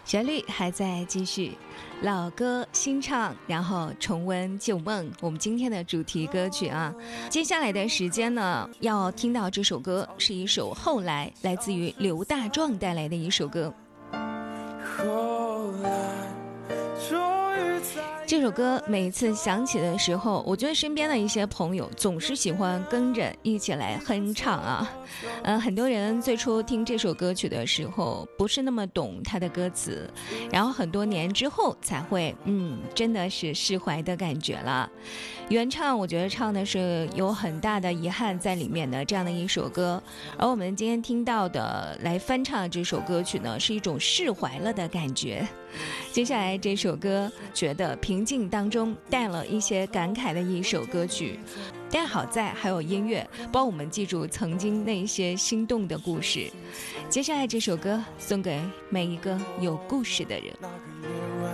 旋律还在继续，老歌新唱，然后重温旧梦，我们今天的主题歌曲啊。接下来的时间呢，要听到这首歌是一首后来来自于刘大壮带来的一首歌。这首歌每次响起的时候，我觉得身边的一些朋友总是喜欢跟着一起来哼唱啊。很多人最初听这首歌曲的时候不是那么懂它的歌词，然后很多年之后才会真的是释怀的感觉了。原唱我觉得唱的是有很大的遗憾在里面的这样的一首歌，而我们今天听到的来翻唱这首歌曲呢，是一种释怀了的感觉。接下来这首歌觉得平静当中带了一些感慨的一首歌曲，但好在还有音乐帮我们记住曾经那些心动的故事。接下来这首歌送给每一个有故事的人。